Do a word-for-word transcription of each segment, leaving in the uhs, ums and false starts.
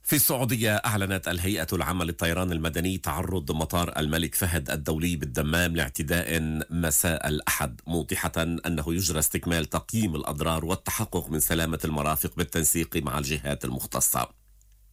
في السعودية أعلنت الهيئة العامة للطيران المدني تعرض مطار الملك فهد الدولي بالدمام لاعتداء مساء الأحد، موضحة أنه يجرى استكمال تقييم الأضرار والتحقق من سلامة المرافق بالتنسيق مع الجهات المختصة.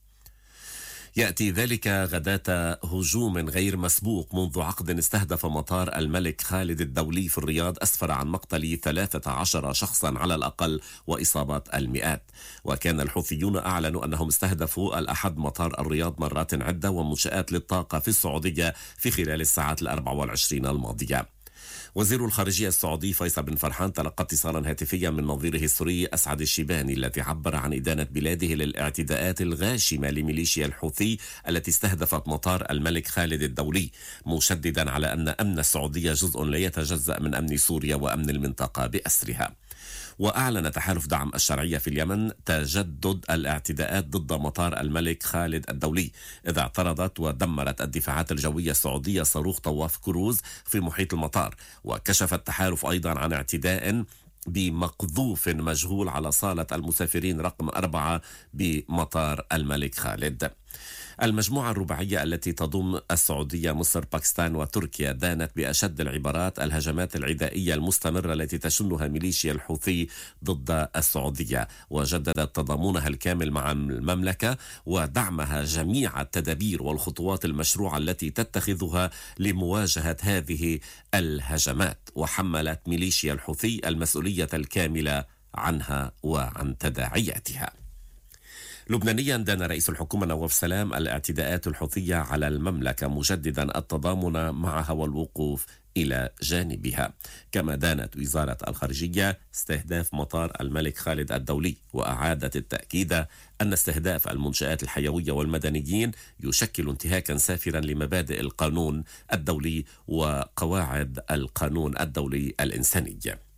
يأتي ذلك غداة هجوم غير مسبوق منذ عقد استهدف مطار الملك خالد الدولي في الرياض أسفر عن مقتل ثلاثة عشر شخصا على الأقل وإصابة المئات. وكان الحوثيون أعلنوا أنهم استهدفوا الأحد مطار الرياض مرات عدة ومنشآت للطاقة في السعودية في خلال الساعات الأربع والعشرين الماضية. وزير الخارجية السعودي فيصل بن فرحان تلقى اتصالا هاتفيا من نظيره السوري أسعد الشيباني الذي عبر عن إدانة بلاده للاعتداءات الغاشمة لميليشيا الحوثي التي استهدفت مطار الملك خالد الدولي، مشددا على أن أمن السعودية جزء لا يتجزأ من أمن سوريا وأمن المنطقة بأسرها. وأعلن تحالف دعم الشرعية في اليمن تجدد الاعتداءات ضد مطار الملك خالد الدولي، إذا اعترضت ودمرت الدفاعات الجوية السعودية صاروخ طواف كروز في محيط المطار. وكشف التحالف أيضا عن اعتداء بمقذوف مجهول على صالة المسافرين رقم أربعة بمطار الملك خالد. المجموعة الرباعية التي تضم السعودية مصر باكستان وتركيا دانت بأشد العبارات الهجمات العدائية المستمرة التي تشنها ميليشيا الحوثي ضد السعودية، وجددت تضامنها الكامل مع المملكة ودعمها جميع التدابير والخطوات المشروعة التي تتخذها لمواجهة هذه الهجمات، وحملت ميليشيا الحوثي المسؤولية الكاملة عنها وعن تداعياتها. لبنانيا دان رئيس الحكومة نواف سلام الاعتداءات الحوثية على المملكة، مجددا التضامن معها والوقوف إلى جانبها. كما دانت وزارة الخارجية استهداف مطار الملك خالد الدولي، وأعادت التأكيد أن استهداف المنشآت الحيوية والمدنيين يشكل انتهاكا سافرا لمبادئ القانون الدولي وقواعد القانون الدولي الإنساني.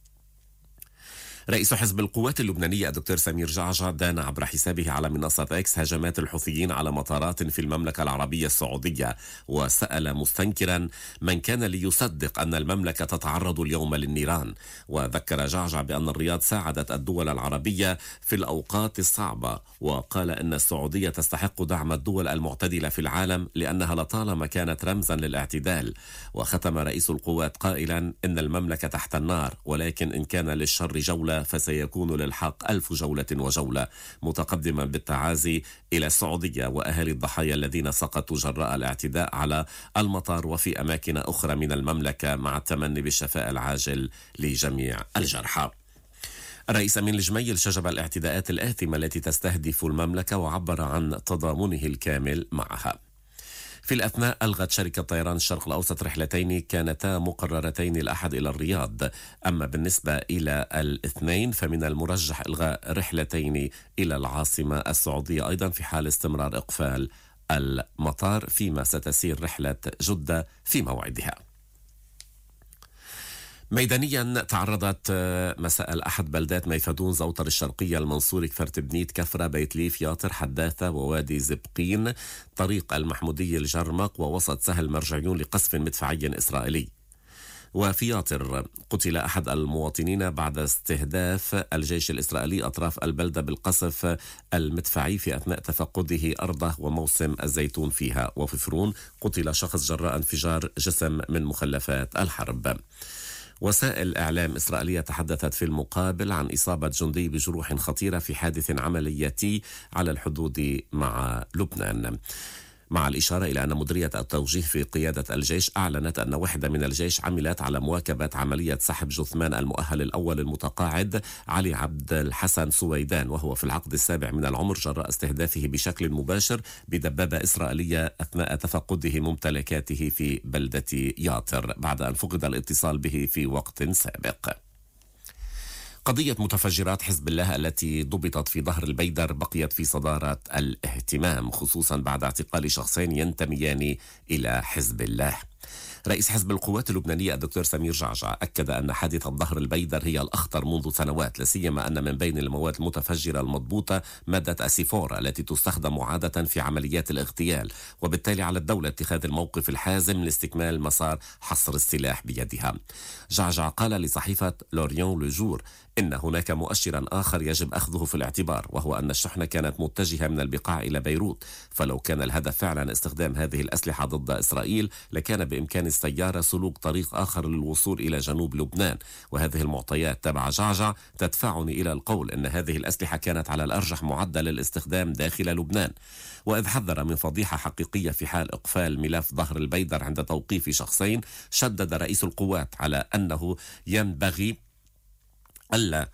رئيس حزب القوات اللبنانية الدكتور سمير جعجع دان عبر حسابه على منصة إكس هجمات الحوثيين على مطارات في المملكة العربية السعودية، وسأل مستنكرا من كان ليصدق أن المملكة تتعرض اليوم للنيران. وذكر جعجع بأن الرياض ساعدت الدول العربية في الأوقات الصعبة، وقال أن السعودية تستحق دعم الدول المعتدلة في العالم لأنها لطالما كانت رمزا للاعتدال. وختم رئيس القوات قائلا إن المملكة تحت النار، ولكن إن كان للشر جولة فسيكون للحق ألف جولة وجولة، متقدما بالتعازي إلى السعودية وأهل الضحايا الذين سقطوا جراء الاعتداء على المطار وفي أماكن أخرى من المملكة، مع التمني بالشفاء العاجل لجميع الجرحى. الرئيس أمين الجميل شجب الاعتداءات الآثمة التي تستهدف المملكة وعبر عن تضامنه الكامل معها. في الأثناء ألغت شركة طيران الشرق الأوسط رحلتين كانتا مقررتين الأحد إلى الرياض. أما بالنسبة إلى الاثنين فمن المرجح إلغاء رحلتين إلى العاصمة السعودية أيضا في حال استمرار إقفال المطار، فيما ستسير رحلة جدة في موعدها. ميدانيا تعرضت مساء الأحد بلدات ميفدون، زوطر الشرقية، المنصوري، كفرت بنيت، كفرة، بيت ليف، ياطر، حداثة ووادي زبقين، طريق المحمودية، الجرمق ووسط سهل مرجعيون لقصف مدفعي إسرائيلي. وفي ياطر قتل أحد المواطنين بعد استهداف الجيش الإسرائيلي أطراف البلدة بالقصف المدفعي في أثناء تفقده أرضه وموسم الزيتون فيها. وفي فرون قتل شخص جراء انفجار جسم من مخلفات الحرب. وسائل إعلام إسرائيلية تحدثت في المقابل عن إصابة جندي بجروح خطيرة في حادث عملياتي على الحدود مع لبنان، مع الإشارة إلى أن مديرية التوجيه في قيادة الجيش أعلنت أن وحدة من الجيش عملت على مواكبة عملية سحب جثمان المؤهل الأول المتقاعد علي عبد الحسن سويدان، وهو في العقد السابع من العمر، جراء استهدافه بشكل مباشر بدبابة إسرائيلية أثناء تفقده ممتلكاته في بلدة ياطر بعد أن فقد الاتصال به في وقت سابق. قضية متفجرات حزب الله التي ضبطت في ظهر البيدر بقيت في صدارة الاهتمام، خصوصا بعد اعتقال شخصين ينتميان إلى حزب الله. رئيس حزب القوات اللبنانية الدكتور سمير جعجع أكد أن حادثة ظهر البيدر هي الأخطر منذ سنوات، لاسيما أن من بين المواد المتفجرة المضبوطة مادة أسيفورا التي تستخدم عادة في عمليات الاغتيال، وبالتالي على الدولة اتخاذ الموقف الحازم لاستكمال مسار حصر السلاح بيدها. جعجع قال لصحيفة لوريون لوجور إن هناك مؤشرا آخر يجب أخذه في الاعتبار، وهو أن الشحنة كانت متجهة من البقاع إلى بيروت، فلو كان الهدف فعلا استخدام هذه الأسلحة ضد إسرائيل لكان بإمكان السيارة سلوك طريق آخر للوصول إلى جنوب لبنان. وهذه المعطيات تبع جعجع تدفعني إلى القول أن هذه الأسلحة كانت على الأرجح معدة للاستخدام داخل لبنان. وإذ حذر من فضيحة حقيقية في حال إقفال ملف ظهر البيدر عند توقيف شخصين، شدد رئيس القوات على أنه ينبغي ألا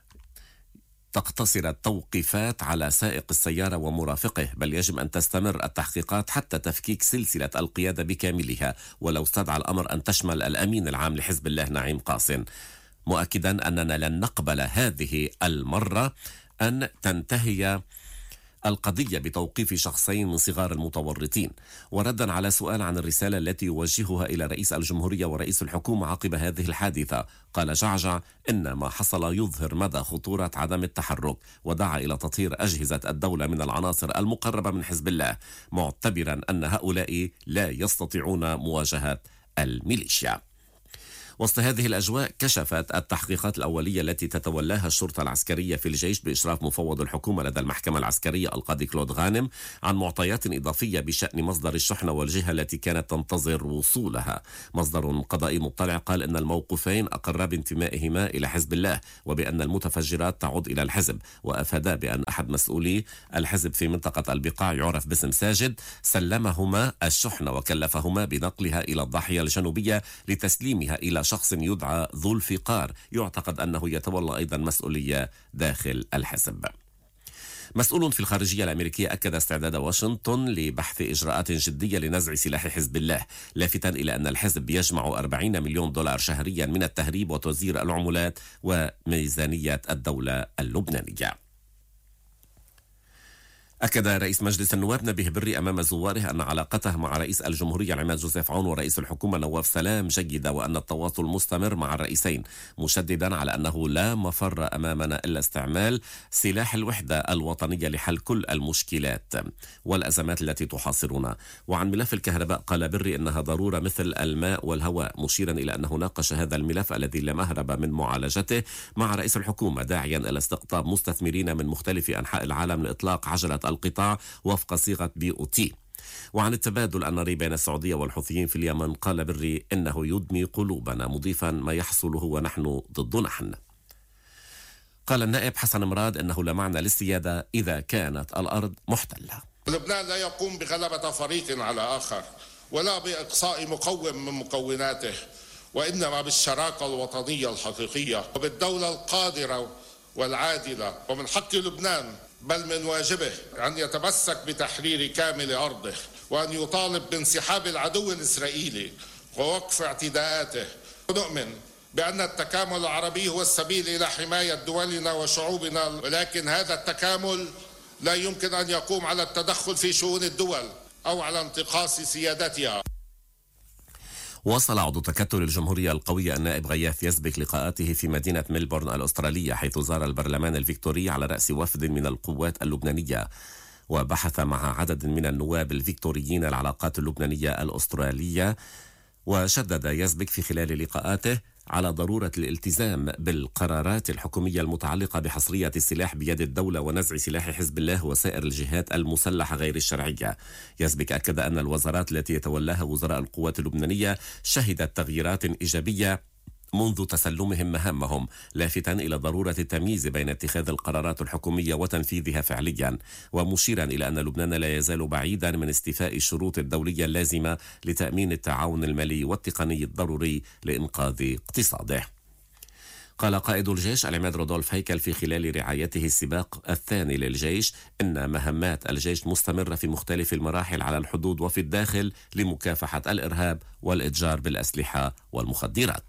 تقتصر التوقيفات على سائق السيارة ومرافقه، بل يجب أن تستمر التحقيقات حتى تفكيك سلسلة القيادة بكاملها، ولو استدعى الأمر أن تشمل الأمين العام لحزب الله نعيم قاسم، مؤكدا أننا لن نقبل هذه المرة أن تنتهي القضية بتوقيف شخصين من صغار المتورطين. وردا على سؤال عن الرسالة التي يوجهها إلى رئيس الجمهورية ورئيس الحكومة عقب هذه الحادثة، قال جعجع إن ما حصل يظهر مدى خطورة عدم التحرك، ودعا إلى تطهير أجهزة الدولة من العناصر المقربة من حزب الله، معتبرا أن هؤلاء لا يستطيعون مواجهة الميليشيا. وسط هذه الأجواء كشفت التحقيقات الأولية التي تتولاها الشرطة العسكرية في الجيش بإشراف مفوض الحكومة لدى المحكمة العسكرية القاضي كلود غانم عن معطيات إضافية بشأن مصدر الشحنة والجهة التي كانت تنتظر وصولها. مصدر قضائي مطلع قال إن الموقوفين أقر بانتمائهما إلى حزب الله وبأن المتفجرات تعود إلى الحزب، وأفاد بأن أحد مسؤولي الحزب في منطقة البقاع يعرف باسم ساجد سلمهما الشحنة وكلفهما بنقلها إلى الضاحية الجنوبية لتسليمها إلى شخص يدعى ذو الفقار يعتقد أنه يتولى أيضا مسؤولية داخل الحزب. مسؤول في الخارجية الأمريكية أكد استعداد واشنطن لبحث إجراءات جدية لنزع سلاح حزب الله، لافتا إلى أن الحزب يجمع أربعين مليون دولار شهريا من التهريب وتزوير العملات وميزانية الدولة اللبنانية. أكد رئيس مجلس النواب نبيه بري أمام زواره أن علاقته مع رئيس الجمهورية عماد جوزيف عون ورئيس الحكومة نواف سلام جيدة، وأن التواصل مستمر مع الرئيسين، مشددا على أنه لا مفر أمامنا إلا استعمال سلاح الوحدة الوطنية لحل كل المشكلات والأزمات التي تحاصرنا. وعن ملف الكهرباء قال بري أنها ضرورة مثل الماء والهواء، مشيرا إلى أنه ناقش هذا الملف الذي لا مهرب من معالجته مع رئيس الحكومة، داعيا إلى استقطاب مستثمرين من مختلف أنحاء العالم لإطلاق عجلة القطاع وفق صيغة بي أو تي. وعن التبادل الناري بين السعودية والحوثيين في اليمن قال بري إنه يدمي قلوبنا، مضيفا ما يحصل هو نحن ضد نحن. قال النائب حسن مراد إنه لا معنى للسيادة إذا كانت الأرض محتلة. لبنان لا يقوم بغلبة فريق على آخر ولا بإقصاء مقوم من مكوناته، وإنما بالشراكة الوطنية الحقيقية وبالدولة القادرة والعادلة. ومن حق لبنان بل من واجبه أن يتمسك بتحرير كامل أرضه، وأن يطالب بانسحاب العدو الإسرائيلي ووقف اعتداءاته. ونؤمن بأن التكامل العربي هو السبيل إلى حماية دولنا وشعوبنا، ولكن هذا التكامل لا يمكن أن يقوم على التدخل في شؤون الدول أو على انتقاص سيادتها. وصل عضو تكتل الجمهورية القوية النائب غياث يزبك لقاءاته في مدينة ميلبورن الأسترالية، حيث زار البرلمان الفيكتوري على رأس وفد من القوات اللبنانية، وبحث مع عدد من النواب الفيكتوريين العلاقات اللبنانية الأسترالية. وشدد يزبك في خلال لقاءاته على ضرورة الالتزام بالقرارات الحكومية المتعلقة بحصرية السلاح بيد الدولة ونزع سلاح حزب الله وسائر الجهات المسلحة غير الشرعية. يزبك أكد أن الوزارات التي يتولاها وزراء القوات اللبنانية شهدت تغييرات إيجابية منذ تسلمهم مهامهم، لافتا إلى ضرورة التمييز بين اتخاذ القرارات الحكومية وتنفيذها فعليا، ومشيرا إلى أن لبنان لا يزال بعيدا من استيفاء الشروط الدولية اللازمة لتأمين التعاون المالي والتقني الضروري لإنقاذ اقتصاده. قال قائد الجيش العماد رودولف هيكل في خلال رعايته السباق الثاني للجيش إن مهمات الجيش مستمرة في مختلف المراحل على الحدود وفي الداخل لمكافحة الإرهاب والإتجار بالأسلحة والمخدرات.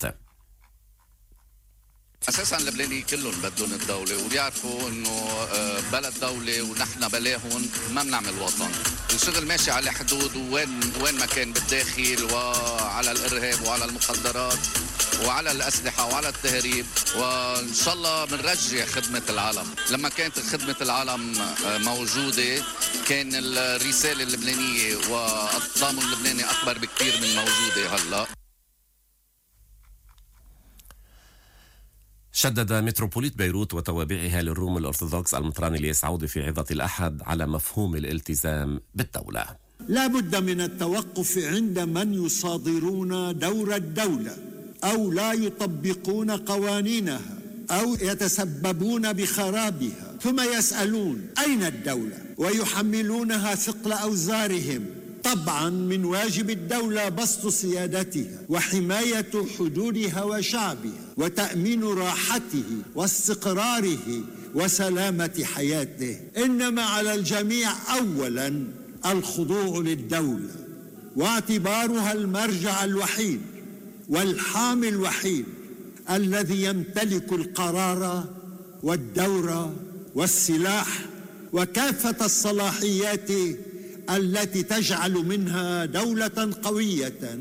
اساسا اللبنانيين كلهم بدهم الدوله وبيعرفوا انه بلد دوله ونحن بلاهم ما بنعمل وطن. الشغل ماشي على حدود وين وين ما كان بالداخل، وعلى الارهاب وعلى المخدرات وعلى الاسلحه وعلى التهريب، وان شاء الله بنرجع خدمه العالم. لما كانت خدمه العالم موجوده كان الرساله اللبنانيه والتضامن اللبناني اكبر بكثير من موجوده هلا. شدد متروبوليت بيروت وتوابعها للروم الأرثوذكس المطران اليسعودي في عظة الأحد على مفهوم الالتزام بالدولة. لا بد من التوقف عند من يصادرون دور الدولة أو لا يطبقون قوانينها أو يتسببون بخرابها، ثم يسألون أين الدولة ويحملونها ثقل أوزارهم. طبعا من واجب الدولة بسط سيادتها وحماية حدودها وشعبها وتأمين راحته واستقراره وسلامة حياته، إنما على الجميع أولا الخضوع للدولة واعتبارها المرجع الوحيد والحامي الوحيد الذي يمتلك القرار والدور والسلاح وكافة الصلاحيات التي تجعل منها دولة قوية.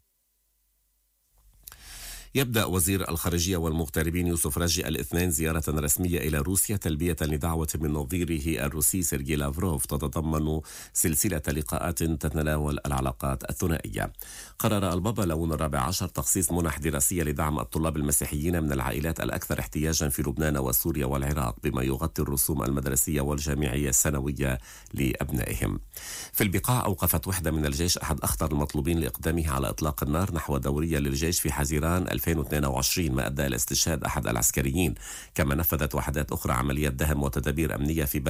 يبدأ وزير الخارجية والمغتربين يوسف راجي الاثنين زيارة رسمية إلى روسيا تلبية لدعوة من نظيره الروسي سيرجي لافروف تتضمن سلسلة لقاءات تتناول العلاقات الثنائية. قرر البابا لون الرابع عشر تخصيص منح دراسية لدعم الطلاب المسيحيين من العائلات الأكثر احتياجا في لبنان وسوريا والعراق بما يغطي الرسوم المدرسية والجامعية السنوية لأبنائهم. في البقاع أوقفت وحدة من الجيش أحد أخطر المطلوبين لإقدامه على إطلاق النار نحو دورية للجيش في حزيران ألفين واثنين وعشرين ما أدى إلى استشهاد أحد العسكريين. كما نفذت وحدات أخرى عمليات دهم وتدابير أمنية في